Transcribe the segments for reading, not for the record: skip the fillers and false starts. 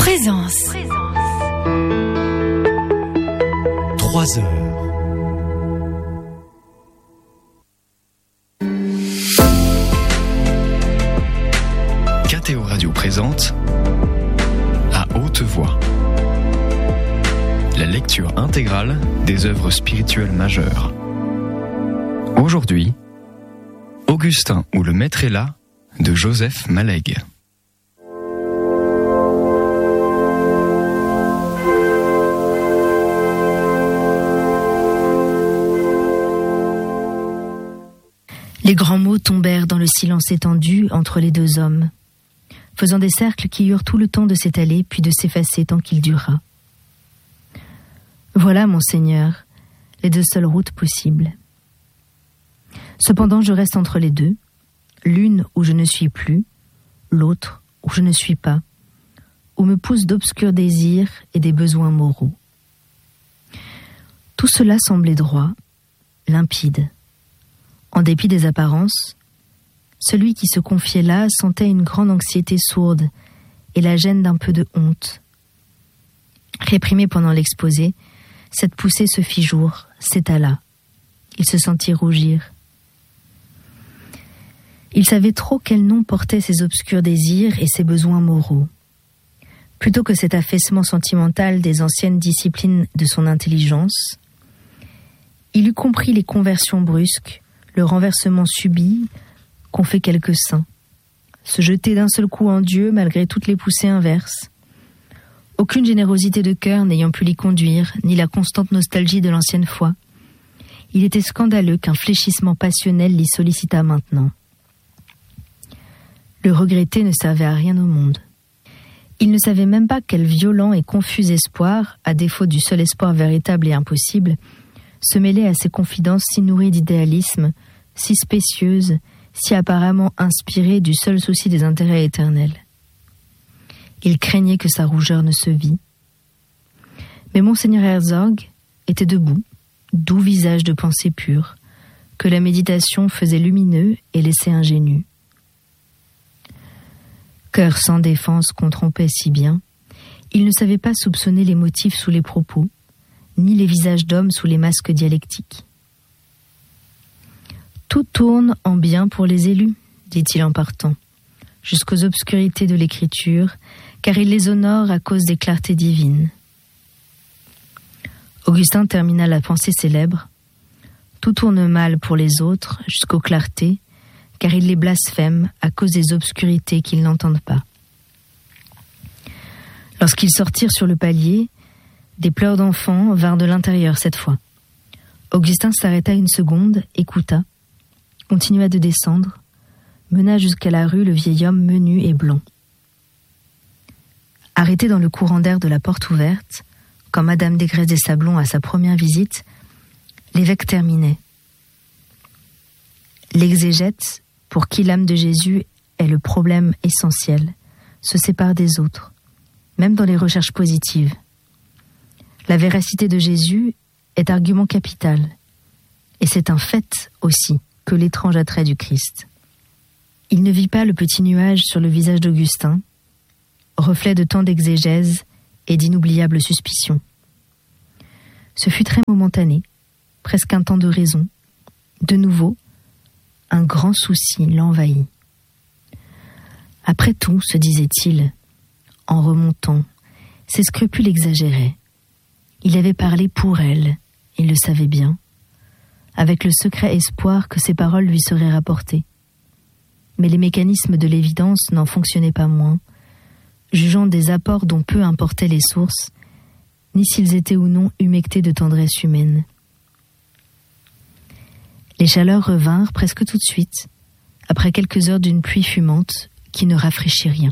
Présence. 3 heures. KTO Radio présente À haute voix la lecture intégrale des œuvres spirituelles majeures. Aujourd'hui, Augustin ou le Maître est là de Joseph Malegue. Les grands mots tombèrent dans le silence étendu entre les deux hommes, faisant des cercles qui eurent tout le temps de s'étaler puis de s'effacer tant qu'il dura. Voilà, monseigneur, les deux seules routes possibles. Cependant, je reste entre les deux, l'une où je ne suis plus, l'autre où je ne suis pas, où me poussent d'obscurs désirs et des besoins moraux. Tout cela semblait droit, limpide. En dépit des apparences, celui qui se confiait là sentait une grande anxiété sourde et la gêne d'un peu de honte. Réprimé pendant l'exposé, cette poussée se fit jour, s'étala. Il se sentit rougir. Il savait trop quel nom portaient ses obscurs désirs et ses besoins moraux. Plutôt que cet affaissement sentimental des anciennes disciplines de son intelligence, il eût compris les conversions brusques, le renversement subit qu'ont fait quelques saints, se jeter d'un seul coup en Dieu malgré toutes les poussées inverses. Aucune générosité de cœur n'ayant pu l'y conduire, ni la constante nostalgie de l'ancienne foi, il était scandaleux qu'un fléchissement passionnel l'y sollicitât maintenant. Le regretter ne servait à rien au monde. Il ne savait même pas quel violent et confus espoir, à défaut du seul espoir véritable et impossible, se mêlait à ces confidences si nourries d'idéalisme, si spécieuses, si apparemment inspirées du seul souci des intérêts éternels. Il craignait que sa rougeur ne se vît. Mais monseigneur Herzog était debout, doux visage de pensée pure, que la méditation faisait lumineux et laissait ingénu. Cœur sans défense qu'on trompait si bien, il ne savait pas soupçonner les motifs sous les propos, ni les visages d'hommes sous les masques dialectiques. Tout tourne en bien pour les élus, dit-il en partant, jusqu'aux obscurités de l'écriture, car il les honore à cause des clartés divines. Augustin termina la pensée célèbre. Tout tourne mal pour les autres jusqu'aux clartés, car il les blasphème à cause des obscurités qu'ils n'entendent pas. Lorsqu'ils sortirent sur le palier, des pleurs d'enfants vinrent de l'intérieur cette fois. Augustin s'arrêta une seconde, écouta, continua de descendre, mena jusqu'à la rue le vieil homme menu et blanc. Arrêté dans le courant d'air de la porte ouverte, quand Madame Desgrès des Sablons à sa première visite, l'évêque terminait. L'exégète, pour qui l'âme de Jésus est le problème essentiel, se sépare des autres, même dans les recherches positives. La véracité de Jésus est argument capital, et c'est un fait aussi que l'étrange attrait du Christ. Il ne vit pas le petit nuage sur le visage d'Augustin, reflet de tant d'exégèse et d'inoubliables suspicions. Ce fut très momentané, presque un temps de raison. De nouveau, un grand souci l'envahit. Après tout, se disait-il, en remontant, ses scrupules exagéraient. Il avait parlé pour elle, il le savait bien, avec le secret espoir que ses paroles lui seraient rapportées. Mais les mécanismes de l'évidence n'en fonctionnaient pas moins, jugeant des apports dont peu importaient les sources, ni s'ils étaient ou non humectés de tendresse humaine. Les chaleurs revinrent presque tout de suite, après quelques heures d'une pluie fumante qui ne rafraîchit rien.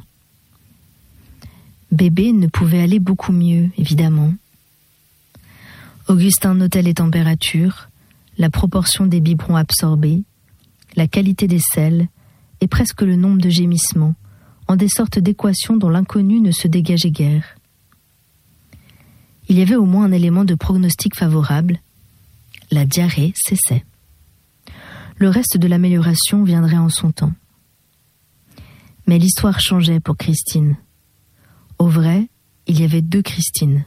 Bébé ne pouvait aller beaucoup mieux, évidemment. Augustin notait les températures, la proportion des biberons absorbés, la qualité des sels et presque le nombre de gémissements, en des sortes d'équations dont l'inconnu ne se dégageait guère. Il y avait au moins un élément de prognostic favorable. La diarrhée cessait. Le reste de l'amélioration viendrait en son temps. Mais l'histoire changeait pour Christine. Au vrai, il y avait 2 Christines.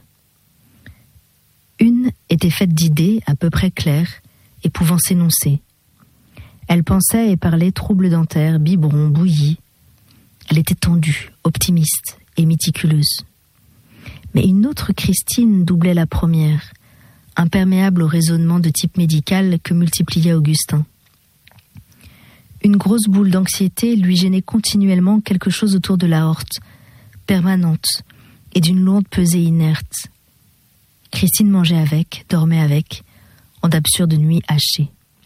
Une était faite d'idées à peu près claires et pouvant s'énoncer. Elle pensait et parlait trouble dentaire, biberon, bouillie. Elle était tendue, optimiste et méticuleuse. Mais une autre Christine doublait la première, imperméable au raisonnement de type médical que multipliait Augustin. Une grosse boule d'anxiété lui gênait continuellement quelque chose autour de l'aorte, permanente, et d'une lourde pesée inerte. Christine mangeait avec, dormait avec, en d'absurdes nuits hachées.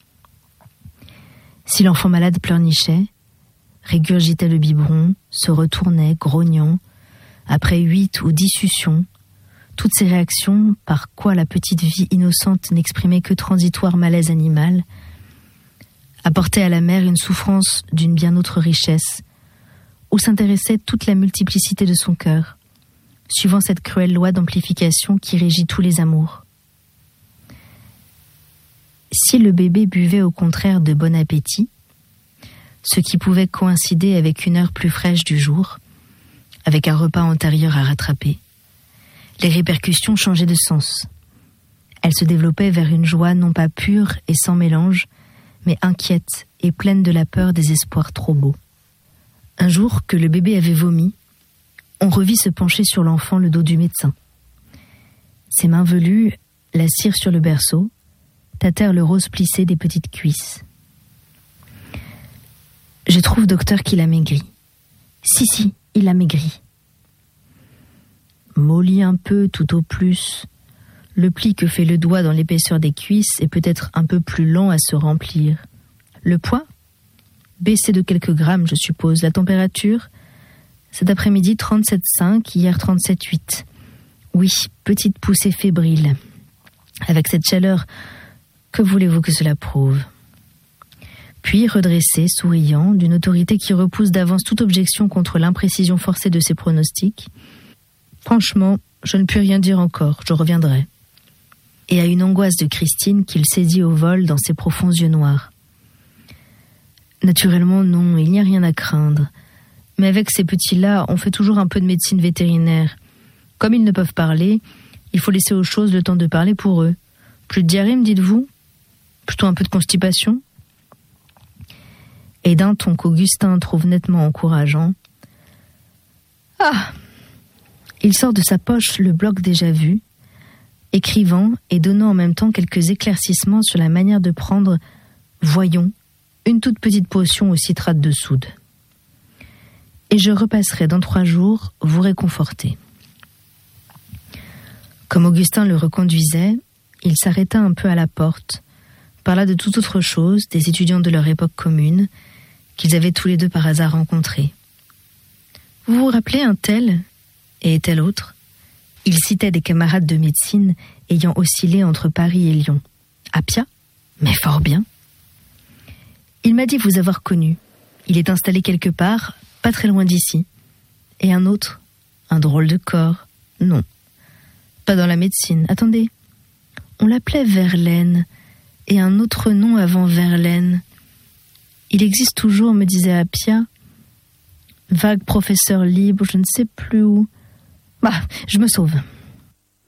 Si l'enfant malade pleurnichait, régurgitait le biberon, se retournait, grognant, après 8 ou 10 suctions, toutes ces réactions, par quoi la petite vie innocente n'exprimait que transitoire malaise animal, apportaient à la mère une souffrance d'une bien autre richesse, où s'intéressait toute la multiplicité de son cœur, suivant cette cruelle loi d'amplification qui régit tous les amours. Si le bébé buvait au contraire de bon appétit, ce qui pouvait coïncider avec une heure plus fraîche du jour, avec un repas antérieur à rattraper, les répercussions changeaient de sens. Elles se développaient vers une joie non pas pure et sans mélange, mais inquiète et pleine de la peur des espoirs trop beaux. Un jour que le bébé avait vomi, on revit se pencher sur l'enfant le dos du médecin. Ses mains velues l'assirent sur le berceau, tâtèrent le rose plissé des petites cuisses. « Je trouve, docteur, qu'il a maigri. »« Si, il a maigri. »« Mollit un peu, tout au plus. Le pli que fait le doigt dans l'épaisseur des cuisses est peut-être un peu plus lent à se remplir. Le poids ? Baissé de quelques grammes, je suppose. La température ? Cet après-midi, 37,5, hier 37,8. Oui, petite poussée fébrile. Avec cette chaleur, que voulez-vous que cela prouve ? Puis, redressé, souriant, d'une autorité qui repousse d'avance toute objection contre l'imprécision forcée de ses pronostics. Franchement, je ne puis rien dire encore, je reviendrai. Et à une angoisse de Christine qu'il saisit au vol dans ses profonds yeux noirs. Naturellement, non, il n'y a rien à craindre. Mais avec ces petits-là, on fait toujours un peu de médecine vétérinaire. Comme ils ne peuvent parler, il faut laisser aux choses le temps de parler pour eux. Plus de diarrhée, me dites-vous ? Plutôt un peu de constipation ? Et d'un ton qu'Augustin trouve nettement encourageant. Ah ! Il sort de sa poche le bloc déjà vu, écrivant et donnant en même temps quelques éclaircissements sur la manière de prendre, voyons, une toute petite potion au citrate de soude. Et je repasserai dans 3 jours vous réconforter. Comme Augustin le reconduisait, il s'arrêta un peu à la porte, parla de toute autre chose, des étudiants de leur époque commune, qu'ils avaient tous les deux par hasard rencontrés. Vous vous rappelez un tel et tel autre ? Il citait des camarades de médecine ayant oscillé entre Paris et Lyon. Appia ? Mais fort bien. Il m'a dit vous avoir connu. Il est installé quelque part, pas très loin d'ici. Et un autre, un drôle de corps. Non, pas dans la médecine. Attendez, on l'appelait Verlaine, et un autre nom avant Verlaine. Il existe toujours, me disait Appia. Vague professeur libre, je ne sais plus où. Bah, je me sauve.